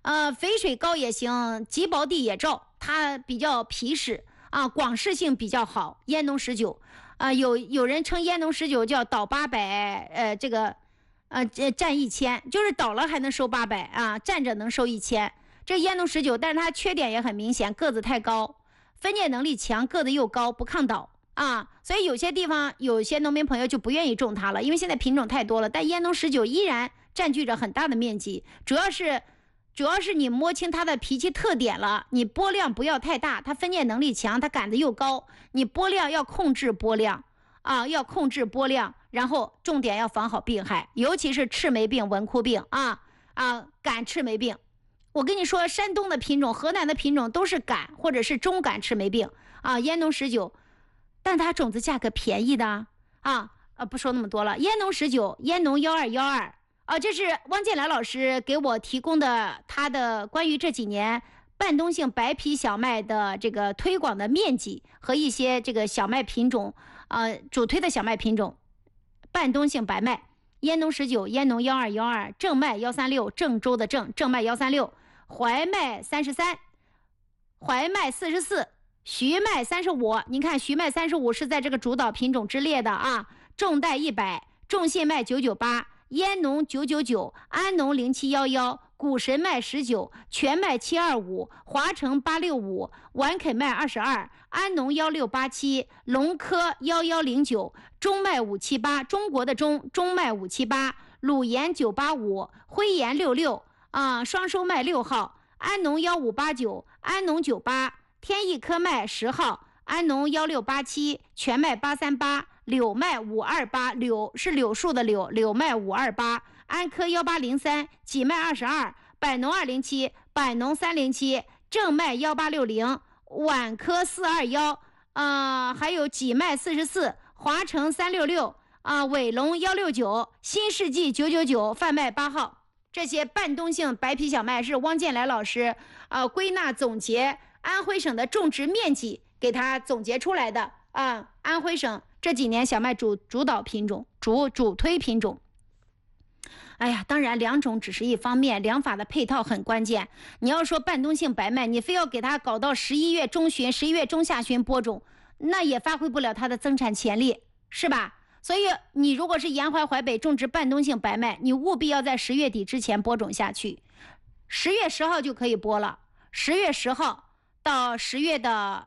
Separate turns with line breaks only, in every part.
肥水高也行，极薄地也照，它比较皮实啊，广适性比较好。烟农19有人称烟农19叫倒800，占1000，就是倒了还能收800啊，站着能收1000。这烟农19，但是它缺点也很明显，个子太高，分解能力强，个子又高，不抗倒啊，所以有些地方有些农民朋友就不愿意种它了，因为现在品种太多了。但烟农19依然占据着很大的面积，主要是你摸清它的脾气特点了，你播量不要太大，它分解能力强，它杆子又高，你播量要控制播量啊，要控制播量，然后重点要防好病害，尤其是赤霉病、蚊枯病杆赤霉病。我跟你说，山东的品种、河南的品种都是杆或者是中杆赤霉病啊，烟农19，但它种子价格便宜的不说那么多了。烟农19，烟农1212这是汪建来老师给我提供的他的关于这几年半冬性白皮小麦的这个推广的面积和一些这个小麦品种主推的小麦品种。半冬性白麦，烟农19，烟农1212，正麦136，郑州的正麦136，淮麦33，淮麦44，徐麦35。您看徐麦35是在这个主导品种之列的啊。重带100，重信麦998，烟农999，安农0711，古神麦19，全麦725，华城865，皖肯麦22，安农1687，龙科1109，中麦578，中国的中麦578，鲁盐985，徽盐66双收麦6号，安农1589，安农98，天益科麦10号，安农1687，全麦838，柳麦528，柳是柳树的柳，柳麦528，安科1803，己麦22，百农207，百农307，正麦1860，皖科421还有己麦44，华城366伟龙169，新世纪999，贩卖8号。这些半冬性白皮小麦是汪建来老师归纳总结安徽省的种植面积给他总结出来的安徽省这几年小麦主导品种，主推品种。哎呀，当然良种只是一方面，良法的配套很关键。你要说半冬性白麦，你非要给它搞到11月中旬、11月中下旬播种，那也发挥不了它的增产潜力，是吧？所以你如果是沿淮淮北种植半冬性白麦，你务必要在10月底之前播种下去，10月10号就可以播了。10月10号到10月的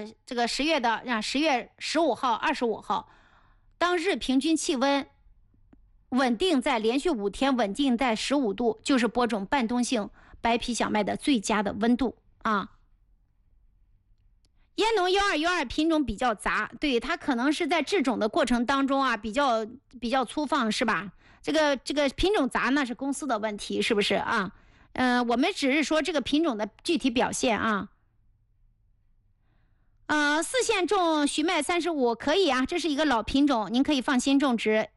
10月15号、25号，当日平均气温稳定在连续5天稳定在15度，就是播种半冬性白皮小麦的最佳的温度啊。烟农1212品种比较杂，对，它可能是在制种的过程当中比较粗放，是吧？这个品种杂那是公司的问题，是不是啊？我们只是说这个品种的具体表现啊。4线种徐麦35可以啊，这是一个老品种，您可以放心种植。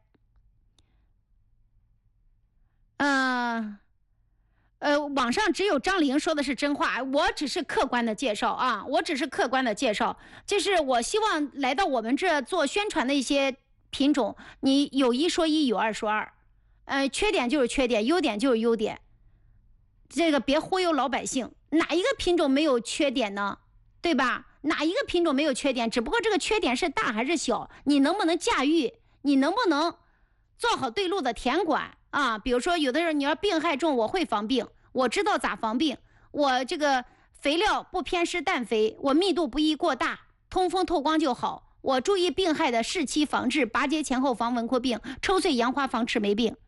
网上只有张玲说的是真话，我只是客观的介绍啊，就是我希望来到我们这做宣传的一些品种，你有一说一，有二说二，缺点就是缺点，优点就是优点，这个别忽悠老百姓。哪一个品种没有缺点呢？对吧？哪一个品种没有缺点？只不过这个缺点是大还是小，你能不能驾驭，你能不能做好对路的田管啊？比如说有的人你要病害重，我会防病，我知道咋防病，我这个肥料不偏施氮肥，我密度不宜过大，通风透光就好，我注意病害的适期防治，拔节前后防蚊枯病，抽穗杨花防赤霉病。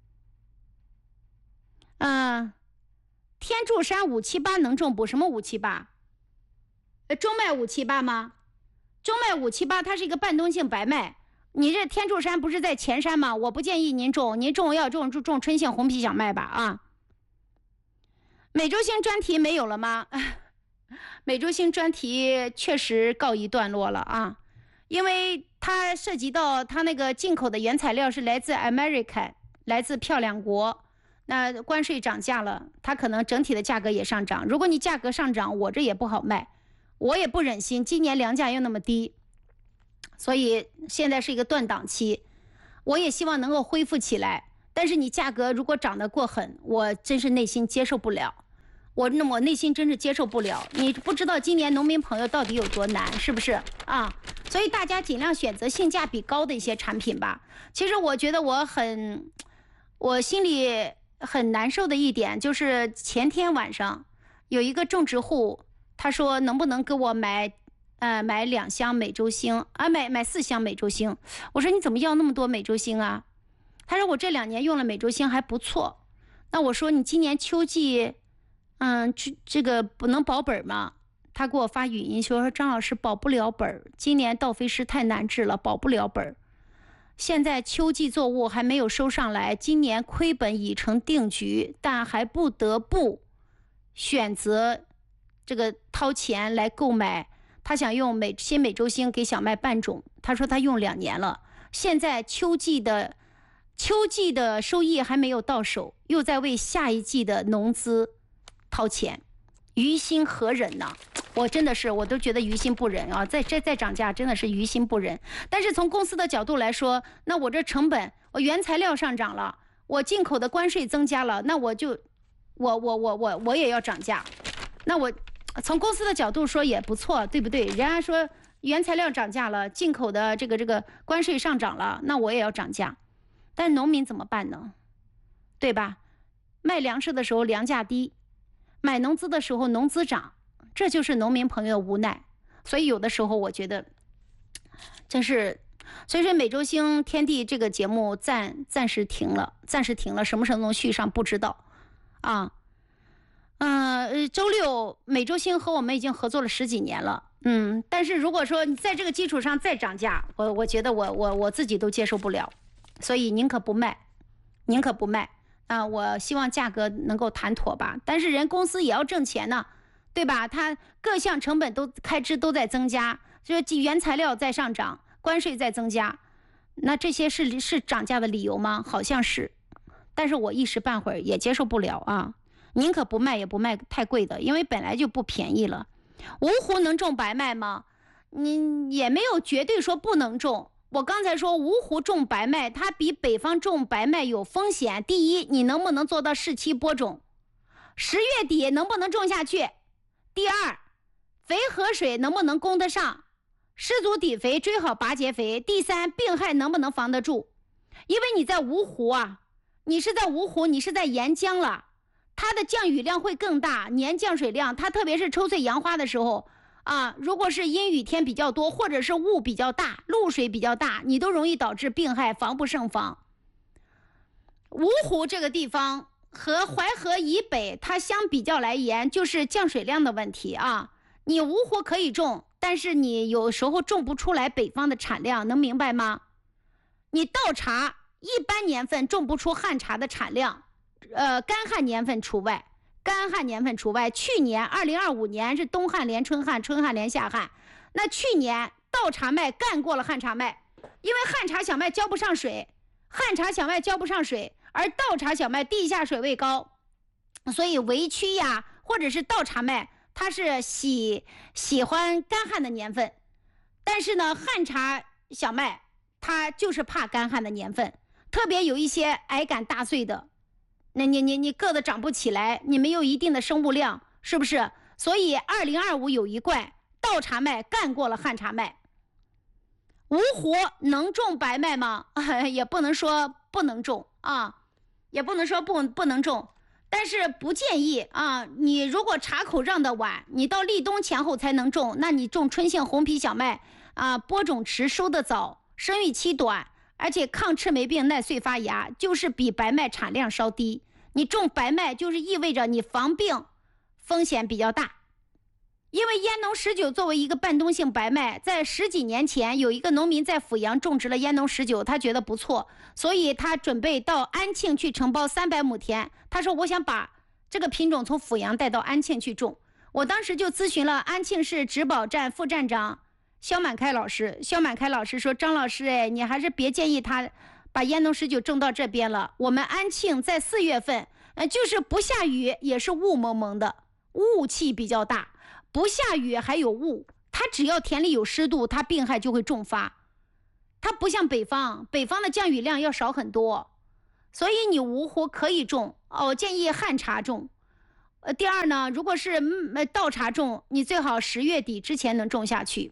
天柱山578能种不？什么578？中麦578吗？中麦578它是一个半冬性白麦，你这天柱山不是在前山吗？我不建议您种，您要种春性红皮小麦吧啊。美洲星专题没有了吗？美洲星专题确实告一段落了啊，因为它涉及到它那个进口的原材料是来自 America， 来自漂亮国，那关税涨价了，它可能整体的价格也上涨。如果你价格上涨，我这也不好卖，我也不忍心，今年粮价又那么低，所以现在是一个断档期，我也希望能够恢复起来。但是你价格如果涨得过狠，我真是内心接受不了。 我内心真是接受不了。你不知道今年农民朋友到底有多难，是不是啊？所以大家尽量选择性价比高的一些产品吧。其实我觉得我心里很难受的一点就是前天晚上有一个种植户，他说能不能给我买2箱美洲星啊，买4箱美洲星。我说你怎么要那么多美洲星啊？他说我这2年用了美洲星还不错。那我说你今年秋季这个不能保本吗？他给我发语音说张老师保不了本，今年稻肥石太难治了，保不了本。现在秋季作物还没有收上来，今年亏本已成定局，但还不得不选择这个掏钱来购买。他想用新美洲星给小麦拌种，他说他用2年了，现在秋季的收益还没有到手，又在为下一季的农资掏钱，于心何忍呢？我真的是，我都觉得于心不忍啊！再涨价真的是于心不忍。但是从公司的角度来说，那我这成本，我原材料上涨了，我进口的关税增加了，那我也要涨价。那我从公司的角度说也不错，对不对？人家说原材料涨价了，进口的这个关税上涨了，那我也要涨价。但农民怎么办呢？对吧？卖粮食的时候粮价低，买农资的时候农资涨，这就是农民朋友无奈。所以有的时候我觉得真是，所以说美洲星天地这个节目暂时停了，什么时候能续上不知道啊。周六美洲星和我们已经合作了10几年了，但是如果说你在这个基础上再涨价，我觉得我自己都接受不了，所以宁可不卖啊！我希望价格能够谈妥吧，但是人公司也要挣钱呢，对吧？它各项成本开支都在增加，就原材料在上涨，关税在增加，那这些是涨价的理由吗？好像是，但是我一时半会儿也接受不了啊！宁可不卖也不卖太贵的，因为本来就不便宜了。芜湖能种白麦吗？你也没有绝对说不能种。我刚才说芜湖种白麦，它比北方种白麦有风险。第一，你能不能做到适期播种？10月底能不能种下去？第二，肥和水能不能供得上？施足底肥，追好拔节肥。第三，病害能不能防得住？因为你在芜湖啊，你是在沿江了。它的降雨量会更大，年降水量，它特别是抽穗扬花的时候啊，如果是阴雨天比较多，或者是雾比较大，露水比较大，你都容易导致病害，防不胜防。芜湖这个地方和淮河以北，它相比较来言，就是降水量的问题啊。你芜湖可以种，但是你有时候种不出来北方的产量，能明白吗？你稻茶一般年份种不出旱茶的产量。干旱年份除外，去年2025年是冬旱连春旱，春旱连夏旱。那去年稻茶麦干过了旱茶麦，因为旱茶小麦浇不上水，而稻茶小麦地下水位高，所以围区呀，或者是稻茶麦，它是喜欢干旱的年份。但是呢，旱茶小麦它就是怕干旱的年份，特别有一些矮杆大穗的。那你个子长不起来，你没有一定的生物量，是不是？所以2025有一怪，稻茶麦干过了旱茶麦。芜湖能种白麦吗？也不能说不能种啊，也不能说不能种，但是不建议啊。你如果茶口让的晚，你到立冬前后才能种，那你种春性红皮小麦啊，播种迟，收得早，生育期短。而且抗赤霉病耐穗发芽，就是比白麦产量稍低。你种白麦就是意味着你防病风险比较大。因为烟农19作为一个半冬性白麦，在10几年前有一个农民在阜阳种植了烟农19，他觉得不错，所以他准备到安庆去承包300亩田。他说我想把这个品种从阜阳带到安庆去种。我当时就咨询了安庆市植保站副站长肖满开老师说，张老师，你还是别建议他把烟农19种到这边了。我们安庆在4月份，就是不下雨也是雾蒙蒙的，雾气比较大，不下雨还有雾，它只要田里有湿度，它病害就会重发。它不像北方的降雨量要少很多，所以你芜湖可以种我建议旱茶种。 第二呢，如果是倒插种，你最好10月底之前能种下去。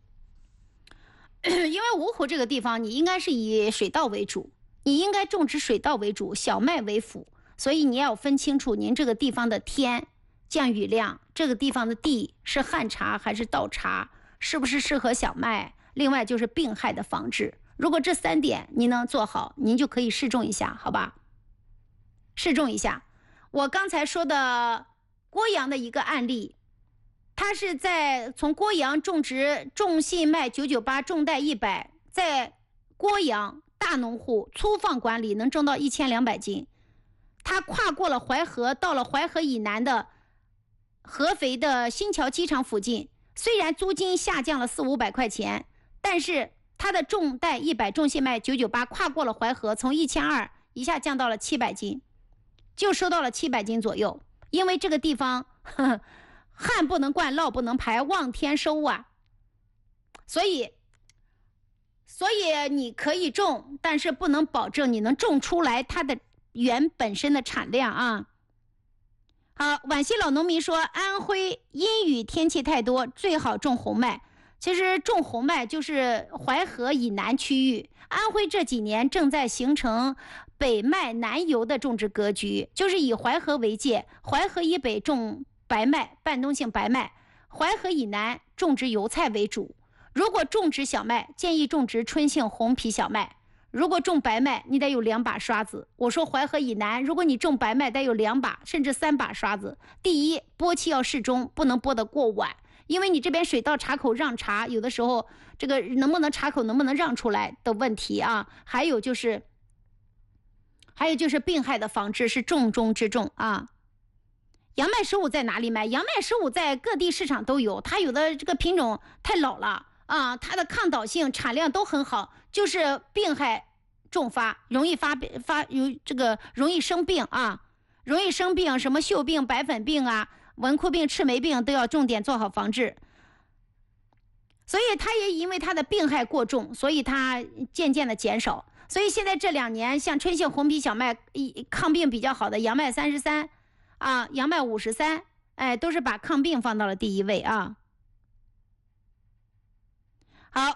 因为芜湖这个地方，你应该是以水稻为主，你应该种植水稻为主，小麦为辅，所以你要分清楚您这个地方的天、降雨量，这个地方的地是旱茬还是倒茬，是不是适合小麦？另外就是病害的防治，如果这3点您能做好，您就可以试种一下，好吧？试种一下。我刚才说的郭阳的一个案例。他是从郭阳种植种信麦998，种带100，在郭阳大农户粗放管理能种到1200斤。他跨过了淮河，到了淮河以南的合肥的新桥机场附近，虽然租金下降了400-500块钱，但是他的种带100，种信麦998跨过了淮河，从1200一下降到了700斤，就收到了700斤左右。因为这个地方旱不能灌，涝不能排，望天收啊。所以你可以种，但是不能保证你能种出来它的本身的产量啊。好，惋惜老农民说，安徽阴雨天气太多，最好种红麦。其实种红麦就是淮河以南区域，安徽这几年正在形成北麦南游的种植格局，就是以淮河为界，淮河以北种白麦、半冬性白麦，淮河以南种植油菜为主。如果种植小麦，建议种植春性红皮小麦。如果种白麦，你得有2把刷子。我说淮河以南，如果你种白麦，得有2把甚至3把刷子。第一，播期要适中，不能播得过晚，因为你这边水稻插口让插，有的时候这个能不能插口，能不能让出来的问题啊。还有就是病害的防治是重中之重啊。杨麦15在哪里买？杨麦15在各地市场都有，它有的这个品种太老了啊，它的抗倒性、产量都很好，就是病害重发，容易容易生病啊，容易生病，什么锈病、白粉病啊、纹枯病、赤霉病都要重点做好防治。所以它也因为它的病害过重，所以它渐渐的减少。所以现在这2年，像春性红皮小麦抗病比较好的杨麦33。啊，杨麦53，哎，都是把抗病放到了第1位啊。好，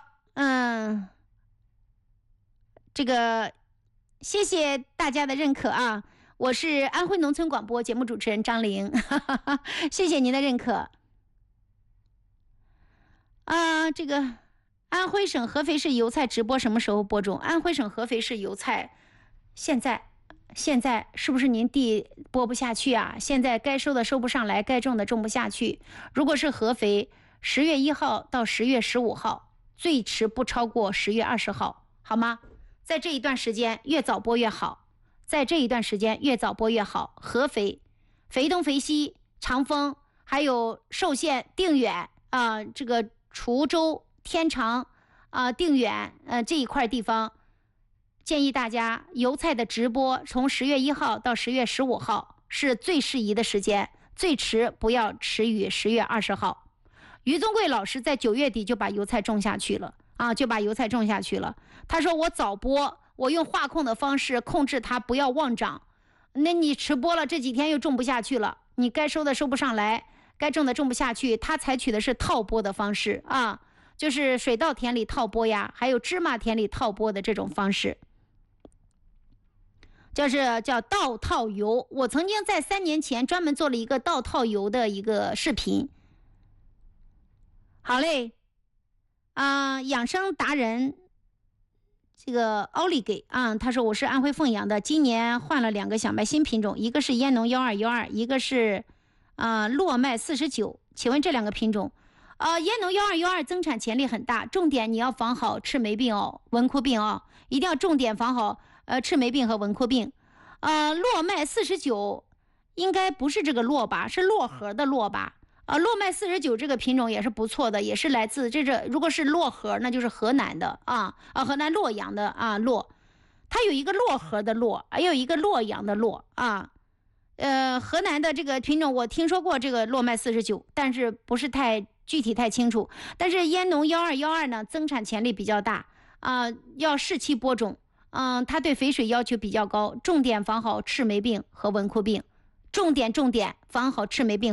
这个谢谢大家的认可啊，我是安徽农村广播节目主持人张玲，谢谢您的认可。这个安徽省合肥市油菜直播什么时候播种？安徽省合肥市油菜现在是不是您地播不下去啊？现在该收的收不上来，该种的种不下去。如果是合肥，10月1号到10月15号，最迟不超过10月20号，好吗？在这一段时间越早播越好，合肥、肥东、肥西、长丰，还有寿县、定远这个滁州、天长定远这一块地方。建议大家油菜的直播从10月1号到10月15号是最适宜的时间，最迟不要迟于10月20号。于宗贵老师在9月底就把油菜种下去了他说我早播，我用化控的方式控制它不要妄长。那你迟播了，这几天又种不下去了，你该收的收不上来，该种的种不下去。他采取的是套播的方式啊，就是水稻田里套播呀，还有芝麻田里套播的这种方式。就是叫稻套油，我曾经在3年前专门做了一个稻套油的一个视频。好嘞，养生达人这个奥利给他说我是安徽凤阳的，今年换了2个小麦新品种，一个是烟农1212，一个是洛麦49，请问这2个品种烟农1212增产潜力很大，重点你要防好赤霉病纹枯病一定要重点防好赤霉病和纹枯病。洛麦49应该不是这个洛吧，是洛河的洛吧。洛麦49这个品种也是不错的，也是来自如果是洛河，那就是河南的河南洛阳的洛，它有一个洛河的洛，还有一个洛阳的洛河南的这个品种我听说过这个洛麦49，但是不是太具体太清楚。但是烟农1212呢，增产潜力比较大要适期播种。它对肥水要求比较高，重点防好赤霉病和纹枯病， 重点防好赤霉病。